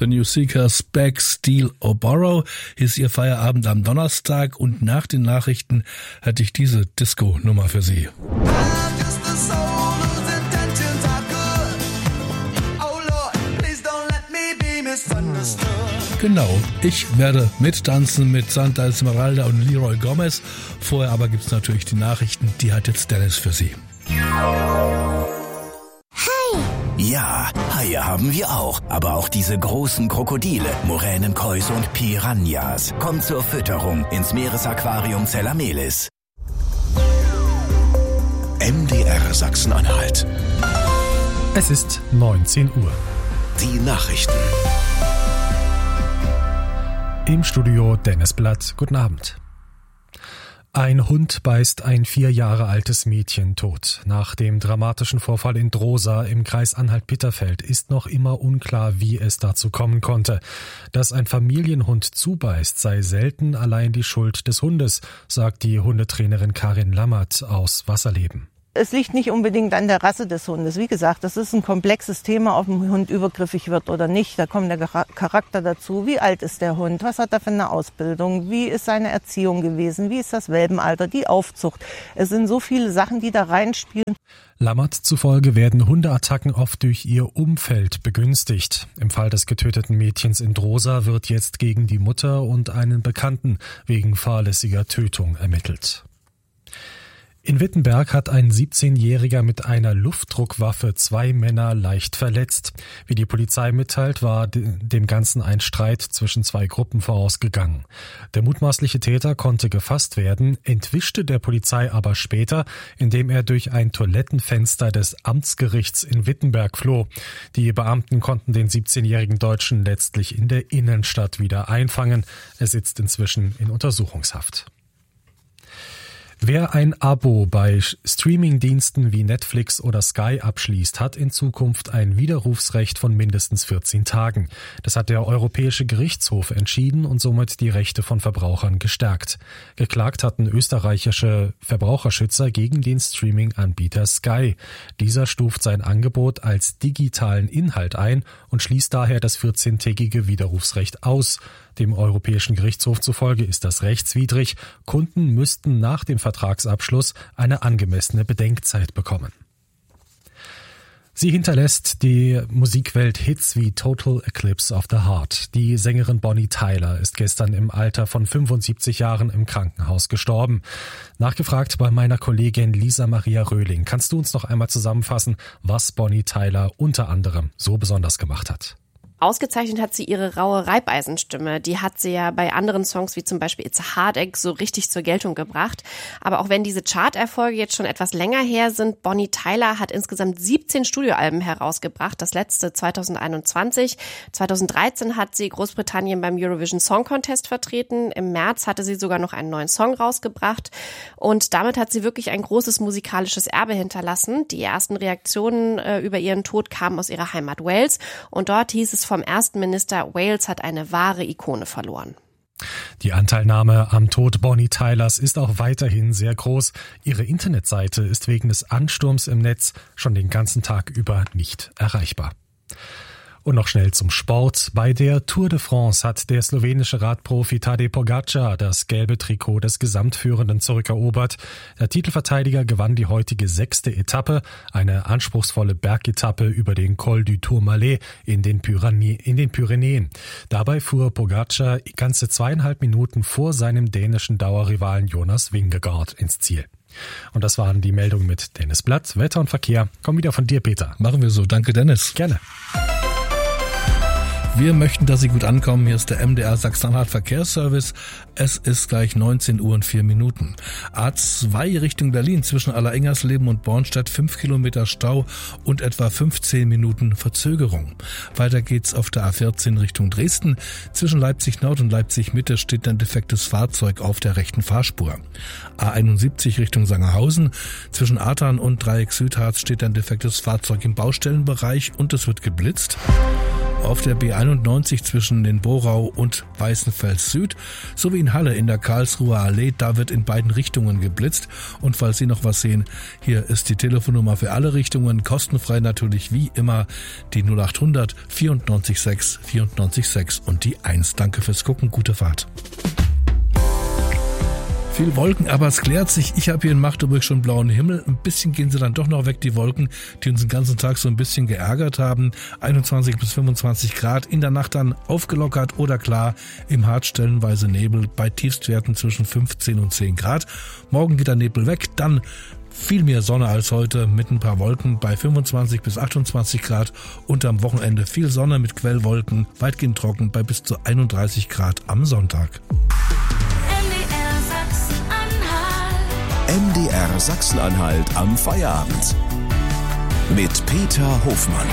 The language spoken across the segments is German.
The New Seekers, Back, Steal or Borrow ist Ihr Feierabend am Donnerstag und nach den Nachrichten hatte ich diese Disco-Nummer für Sie. Genau, ich werde mittanzen mit Santa Esmeralda und Leroy Gomez. Vorher aber gibt's natürlich die Nachrichten, die hat jetzt Dennis für Sie. Ja, Haie haben wir auch, aber auch diese großen Krokodile, Moränenkäuse und Piranhas. Kommt zur Fütterung ins Meeresaquarium Zellamelis. MDR Sachsen-Anhalt. Es ist 19 Uhr. Die Nachrichten. Im Studio Dennis Blatt. Guten Abend. Ein Hund beißt ein 4 Jahre altes Mädchen tot. Nach dem dramatischen Vorfall in Drosa im Kreis Anhalt-Bitterfeld ist noch immer unklar, wie es dazu kommen konnte. Dass ein Familienhund zubeißt, sei selten allein die Schuld des Hundes, sagt die Hundetrainerin Karin Lammert aus Wasserleben. Es liegt nicht unbedingt an der Rasse des Hundes. Wie gesagt, das ist ein komplexes Thema, ob ein Hund übergriffig wird oder nicht. Da kommt der Charakter dazu. Wie alt ist der Hund? Was hat er für eine Ausbildung? Wie ist seine Erziehung gewesen? Wie ist das Welpenalter? Die Aufzucht? Es sind so viele Sachen, die da reinspielen. Lammert zufolge werden Hundeattacken oft durch ihr Umfeld begünstigt. Im Fall des getöteten Mädchens in Drosa wird jetzt gegen die Mutter und einen Bekannten wegen fahrlässiger Tötung ermittelt. In Wittenberg hat ein 17-Jähriger mit einer Luftdruckwaffe 2 Männer leicht verletzt. Wie die Polizei mitteilt, war dem Ganzen ein Streit zwischen 2 Gruppen vorausgegangen. Der mutmaßliche Täter konnte gefasst werden, entwischte der Polizei aber später, indem er durch ein Toilettenfenster des Amtsgerichts in Wittenberg floh. Die Beamten konnten den 17-jährigen Deutschen letztlich in der Innenstadt wieder einfangen. Er sitzt inzwischen in Untersuchungshaft. Wer ein Abo bei Streamingdiensten wie Netflix oder Sky abschließt, hat in Zukunft ein Widerrufsrecht von mindestens 14 Tagen. Das hat der Europäische Gerichtshof entschieden und somit die Rechte von Verbrauchern gestärkt. Geklagt hatten österreichische Verbraucherschützer gegen den Streaming-Anbieter Sky. Dieser stuft sein Angebot als digitalen Inhalt ein und schließt daher das 14-tägige Widerrufsrecht aus. Dem Europäischen Gerichtshof zufolge ist das rechtswidrig. Kunden müssten nach dem Vertragsabschluss eine angemessene Bedenkzeit bekommen. Sie hinterlässt die Musikwelt Hits wie Total Eclipse of the Heart. Die Sängerin Bonnie Tyler ist gestern im Alter von 75 Jahren im Krankenhaus gestorben. Nachgefragt bei meiner Kollegin Lisa Maria Röhling. Kannst du uns noch einmal zusammenfassen, was Bonnie Tyler unter anderem so besonders gemacht hat? Ausgezeichnet hat sie ihre raue Reibeisenstimme. Die hat sie ja bei anderen Songs wie zum Beispiel It's a Heartache so richtig zur Geltung gebracht. Aber auch wenn diese Charterfolge jetzt schon etwas länger her sind, Bonnie Tyler hat insgesamt 17 Studioalben herausgebracht. Das letzte 2021. 2013 hat sie Großbritannien beim Eurovision Song Contest vertreten. Im März hatte sie sogar noch einen neuen Song rausgebracht. Und damit hat sie wirklich ein großes musikalisches Erbe hinterlassen. Die ersten Reaktionen über ihren Tod kamen aus ihrer Heimat Wales. Und dort hieß es vom ersten Minister, Wales hat eine wahre Ikone verloren. Die Anteilnahme am Tod Bonnie Tylers ist auch weiterhin sehr groß. Ihre Internetseite ist wegen des Ansturms im Netz schon den ganzen Tag über nicht erreichbar. Und noch schnell zum Sport. Bei der Tour de France hat der slowenische Radprofi Tadej Pogačar das gelbe Trikot des Gesamtführenden zurückerobert. Der Titelverteidiger gewann die heutige 6. Etappe, eine anspruchsvolle Bergetappe über den Col du Tourmalet in den Pyrenäen. Dabei fuhr Pogačar ganze 2,5 Minuten vor seinem dänischen Dauerrivalen Jonas Vingegaard ins Ziel. Und das waren die Meldungen mit Dennis Blatt. Wetter und Verkehr kommen wieder von dir, Peter. Machen wir so. Danke, Dennis. Gerne. Wir möchten, dass Sie gut ankommen. Hier ist der MDR Sachsen-Anhalt Verkehrsservice. Es ist gleich 19 Uhr und 4 Minuten. A2 Richtung Berlin zwischen Allerengersleben und Bornstedt 5 Kilometer Stau und etwa 15 Minuten Verzögerung. Weiter geht's auf der A14 Richtung Dresden. Zwischen Leipzig Nord und Leipzig Mitte steht ein defektes Fahrzeug auf der rechten Fahrspur. A71 Richtung Sangerhausen. Zwischen Artern und Dreieck Südharz steht ein defektes Fahrzeug im Baustellenbereich und es wird geblitzt. auf der B91 zwischen den Borau und Weißenfels Süd sowie in Halle in der Karlsruher Allee. Da wird in beiden Richtungen geblitzt. Und falls Sie noch was sehen, hier ist die Telefonnummer für alle Richtungen, kostenfrei natürlich wie immer die 0800 94 6 94 6 und die 1. Danke fürs Gucken, gute Fahrt. Viel Wolken, aber es klärt sich. Ich habe hier in Magdeburg schon blauen Himmel. Ein bisschen gehen sie dann doch noch weg, die Wolken, die uns den ganzen Tag so ein bisschen geärgert haben. 21 bis 25 Grad, in der Nacht dann aufgelockert oder klar, im Harz stellenweise Nebel, bei Tiefstwerten zwischen 15 und 10 Grad. Morgen geht der Nebel weg, dann viel mehr Sonne als heute mit ein paar Wolken bei 25 bis 28 Grad und am Wochenende viel Sonne mit Quellwolken, weitgehend trocken bei bis zu 31 Grad am Sonntag. MDR Sachsen-Anhalt am Feierabend. Mit Peter Hofmann.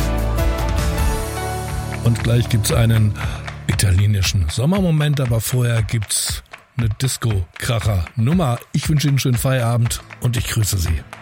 Und gleich gibt's einen italienischen Sommermoment, aber vorher gibt's eine Disco-Kracher-Nummer. Ich wünsche Ihnen einen schönen Feierabend und ich grüße Sie.